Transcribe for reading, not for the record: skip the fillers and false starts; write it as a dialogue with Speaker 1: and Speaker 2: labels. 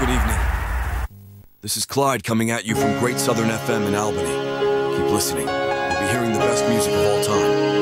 Speaker 1: Good evening. This is Clyde coming at you from Great Southern FM in Albany. Keep listening. You'll be hearing the best music of all time.